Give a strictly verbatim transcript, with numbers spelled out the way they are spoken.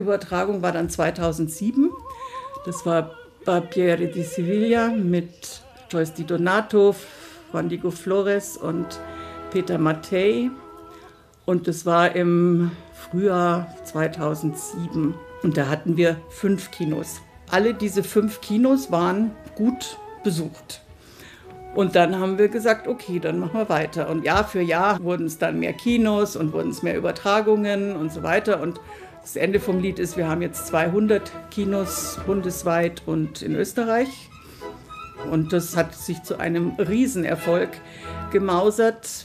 Übertragung war dann zweitausendsieben. Das war Barbiere di Sevilla mit Joyce Di Donato, Juan Diego Flores und Peter Mattei. Und das war im Frühjahr zweitausendsieben. Und da hatten wir fünf Kinos. Alle diese fünf Kinos waren gut besucht. Und dann haben wir gesagt, okay, dann machen wir weiter. Und Jahr für Jahr wurden es dann mehr Kinos und wurden es mehr Übertragungen und so weiter. Und das Ende vom Lied ist, wir haben jetzt zweihundert Kinos bundesweit und in Österreich. Und das hat sich zu einem Riesenerfolg gemausert.